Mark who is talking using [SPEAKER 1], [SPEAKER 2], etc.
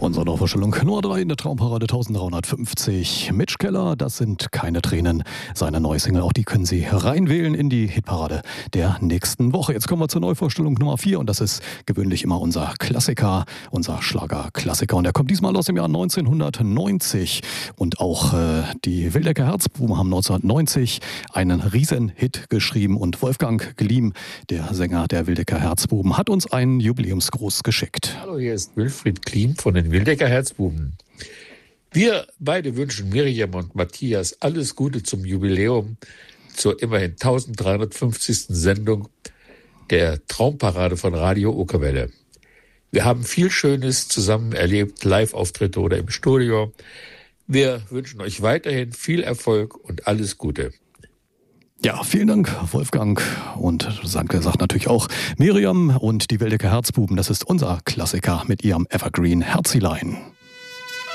[SPEAKER 1] Unsere Neuvorstellung Nummer 3 in der Traumparade 1350. Mitch Keller, das sind keine Tränen. Seine neue Single, auch die können Sie reinwählen in die Hitparade der nächsten Woche. Jetzt kommen wir zur Neuvorstellung Nummer 4 und das ist gewöhnlich immer unser Klassiker, unser Schlagerklassiker. Und der kommt diesmal aus dem Jahr 1990. Und auch die Wildecker Herzbuben haben 1990 einen Riesenhit geschrieben. Und Wolfgang Gliem, der Sänger der Wildecker Herzbuben, hat uns einen Jubiläumsgruß geschickt.
[SPEAKER 2] Hallo, hier ist Wilfried Gliem von den Wildecker Herzbuben. Wir beide wünschen Miriam und Matthias alles Gute zum Jubiläum, zur immerhin 1350. Sendung der Traumparade von Radio Okerwelle. Wir haben viel Schönes zusammen erlebt, Live-Auftritte oder im Studio. Wir wünschen euch weiterhin viel Erfolg und alles Gute.
[SPEAKER 1] Ja, vielen Dank, Wolfgang. Und sagt natürlich auch Miriam und die Wildecker Herzbuben. Das ist unser Klassiker mit ihrem Evergreen Herzilein.